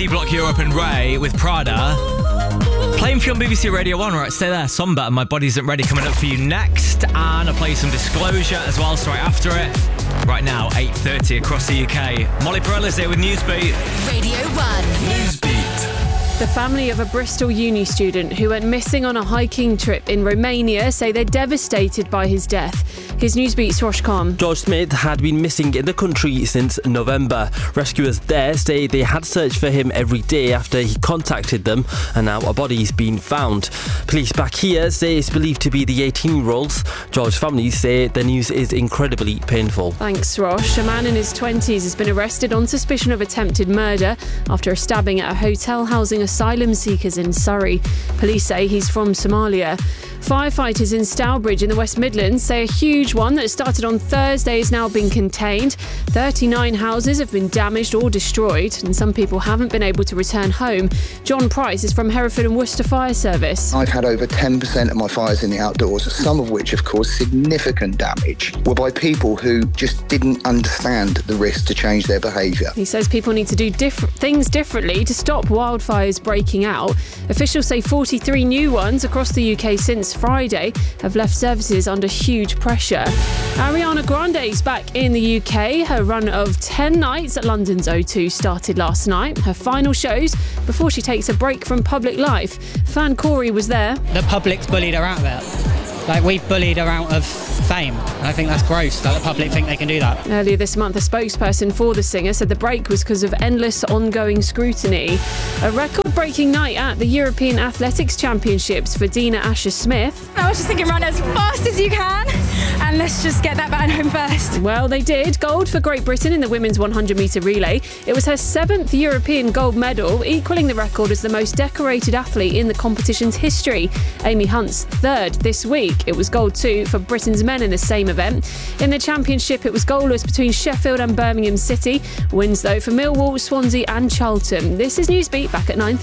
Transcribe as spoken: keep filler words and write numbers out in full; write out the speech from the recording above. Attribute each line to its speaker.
Speaker 1: D-Block Europe and Ray with Prada. Playing for you on B B C Radio one. Right, stay there. Somber and My Body Isn't Ready coming up for you next. And I'll play some Disclosure as well, so right after it. Right now, eight thirty across the U K. Molly Perella's here with Newsbeat.
Speaker 2: Radio one.
Speaker 1: Newsbeat.
Speaker 3: The family of a Bristol uni student who went missing on a hiking trip in Romania say they're devastated by his death. Here's Newsbeat's Rosh Khan.
Speaker 4: George Smith had been missing in the country since November. Rescuers there say they had searched for him every day after he contacted them, and now a body's been found. Police back here say it's believed to be the eighteen-year-old's. George's family say the news is incredibly painful.
Speaker 3: Thanks, Rosh. A man in his twenties has been arrested on suspicion of attempted murder after a stabbing at a hotel housing asylum seekers in Surrey. Police say he's from Somalia. Firefighters in Stourbridge in the West Midlands say a huge one that started on Thursday has now been contained. thirty-nine houses have been damaged or destroyed, and some people haven't been able to return home. John Price is from Hereford and Worcester Fire Service.
Speaker 5: I've had over ten percent of my fires in the outdoors, some of which have caused significant damage, were by people who just didn't understand the risk to change their behaviour.
Speaker 3: He says people need to do diff- things differently to stop wildfires breaking out. Officials say forty-three new ones across the U K since Friday have left services under huge pressure. Ariana Grande's back in the U K. Her run of ten nights at London's O two started last night. Her final shows before she takes a break from public life. Fan Corey was there.
Speaker 6: The public's bullied her out there. Like, we've bullied her out of fame. And I think that's gross that the public think they can do that.
Speaker 3: Earlier this month, a spokesperson for the singer said the break was because of endless ongoing scrutiny. A record-breaking night at the European Athletics Championships for Dina Asher-Smith.
Speaker 7: I was just thinking, run as fast as you can and let's just get that baton home first.
Speaker 3: Well, they did. Gold for Great Britain in the women's one hundred metre relay. It was her seventh European gold medal, equaling the record as the most decorated athlete in the competition's history. Amy Hunt's third this week. It was gold too for Britain's men in the same event. In the championship, it was goalless between Sheffield and Birmingham City. Wins, though, for Millwall, Swansea and Charlton. This is Newsbeat, back at nine thirty.